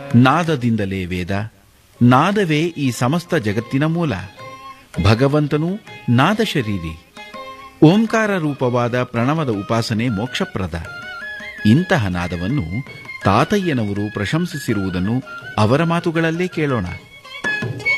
ನಾದದಿಂದಲೇ ವೇದ, ನಾದವೇ ಈ ಸಮಸ್ತ ಜಗತ್ತಿನ ಮೂಲ. ಭಗವಂತನೂ ನಾದ ಶರೀರಿ. ಓಂಕಾರ ರೂಪವಾದ ಪ್ರಣವದ ಉಪಾಸನೆ ಮೋಕ್ಷಪ್ರದ. ಇಂತಹ ನಾದವನ್ನು ತಾತಯ್ಯನವರು ಪ್ರಶಂಸಿಸಿರುವುದನ್ನು ಅವರ ಮಾತುಗಳಲ್ಲೇ ಕೇಳೋಣ.